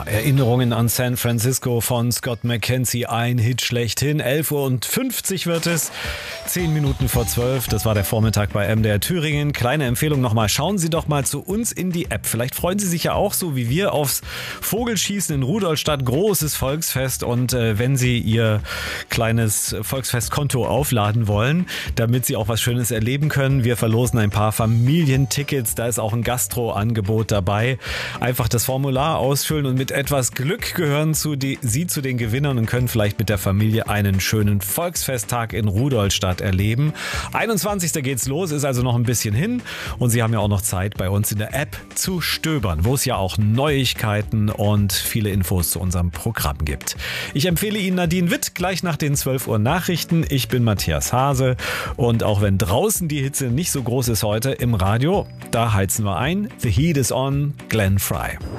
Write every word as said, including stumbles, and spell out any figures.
Erinnerungen an San Francisco von Scott McKenzie, ein Hit schlechthin. elf Uhr fünfzig wird es, zehn Minuten vor zwölf. Das war der Vormittag bei M D R Thüringen. Kleine Empfehlung nochmal, schauen Sie doch mal zu uns in die App. Vielleicht freuen Sie sich ja auch so wie wir aufs Vogelschießen in Rudolstadt. Großes Volksfest, und äh, wenn Sie Ihr kleines Volksfestkonto aufladen wollen, damit Sie auch was Schönes erleben können, wir verlosen ein paar Familientickets. Da ist auch ein Gastro-Angebot dabei. Einfach das Formular ausfüllen und mit etwas Glück gehören zu die, Sie zu den Gewinnern und können vielleicht mit der Familie einen schönen Volksfesttag in Rudolstadt erleben. einundzwanzigsten geht's los, ist also noch ein bisschen hin, und Sie haben ja auch noch Zeit, bei uns in der App zu stöbern, wo es ja auch Neuigkeiten und viele Infos zu unserem Programm gibt. Ich empfehle Ihnen Nadine Witt gleich nach den zwölf Uhr Nachrichten. Ich bin Matthias Hase, und auch wenn draußen die Hitze nicht so groß ist heute, im Radio, da heizen wir ein. The Heat is on, Glenn Frey.